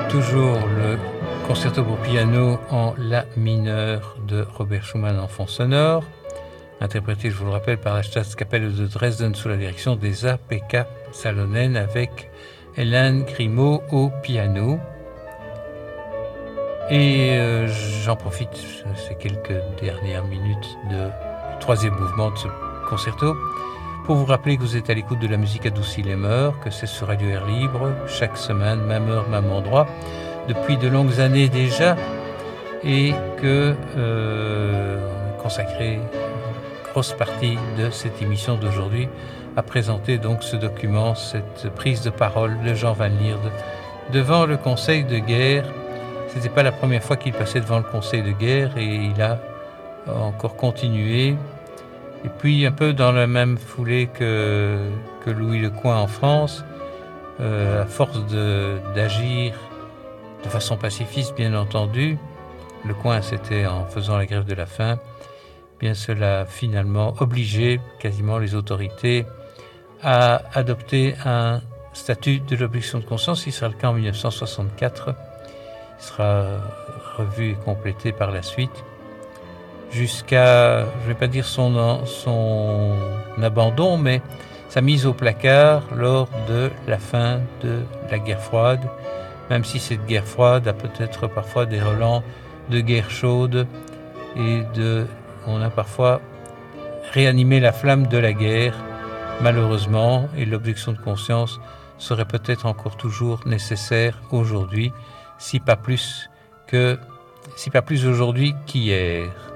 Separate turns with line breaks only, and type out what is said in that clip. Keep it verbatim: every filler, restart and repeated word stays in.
toujours le concerto pour piano en la mineur de Robert Schumann en fond sonore, interprété, je vous le rappelle, par la Staatskapelle de Dresden sous la direction d'Esa Pekka Salonen avec Hélène Grimaud au piano. Et euh, j'en profite, ces quelques dernières minutes de, du troisième mouvement de ce concerto, pour vous rappeler que vous êtes à l'écoute de la musique adoucie les mœurs, que c'est sur Radio Air Libre, chaque semaine, même heure, même endroit, depuis de longues années déjà, et que euh, consacrer une grosse partie de cette émission d'aujourd'hui à présenter donc ce document, cette prise de parole de Jean Van Lierde devant le Conseil de guerre. Ce n'était pas la première fois qu'il passait devant le Conseil de guerre et il a encore continué. Et puis un peu dans la même foulée que, que Louis Lecoing en France, euh, à force de, d'agir de façon pacifiste bien entendu, Lecoing c'était en faisant la grève de la faim, bien cela a finalement obligé quasiment les autorités à adopter un statut de l'obligation de conscience. Il sera le cas en dix-neuf cent soixante-quatre, il sera revu et complété par la suite, jusqu'à, je ne vais pas dire son, son abandon, mais sa mise au placard lors de la fin de la guerre froide, même si cette guerre froide a peut-être parfois des relents de guerre chaude, et de, on a parfois réanimé la flamme de la guerre, malheureusement, et l'objection de conscience serait peut-être encore toujours nécessaire aujourd'hui, si pas plus que, si pas plus aujourd'hui qu'hier.